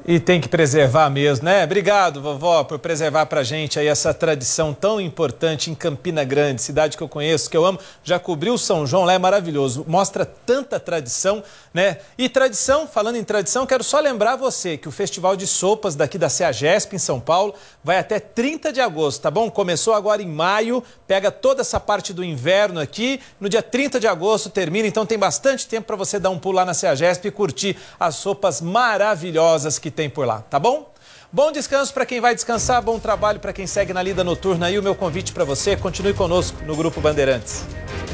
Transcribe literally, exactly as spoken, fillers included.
E tem que preservar mesmo, né? Obrigado, vovó, por preservar pra gente aí essa tradição tão importante em Campina Grande, cidade que eu conheço, que eu amo. Já cobri o São João, lá é maravilhoso. Mostra tanta tradição, né? E tradição, falando em tradição, quero só lembrar você que o Festival de Sopas daqui da CEAGESP, em São Paulo, vai até trinta de agosto, tá bom? Começou agora em maio, pega toda essa parte do inverno aqui, no dia trinta de agosto termina, então tem bastante tempo para você dar um pulo lá na CEAGESP e curtir as sopas maravilhosas que tem por lá, tá bom? Bom descanso para quem vai descansar, bom trabalho para quem segue na lida noturna e o meu convite para você, continue conosco no Grupo Bandeirantes.